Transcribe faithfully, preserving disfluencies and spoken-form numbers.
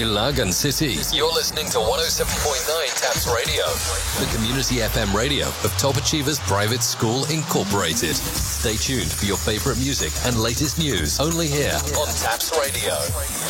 Ilagan City. You're listening to one oh seven point nine Taps Radio, the community F M radio of Top Achievers Private School Incorporated. Stay tuned for your favorite music and latest news only here on Taps Radio.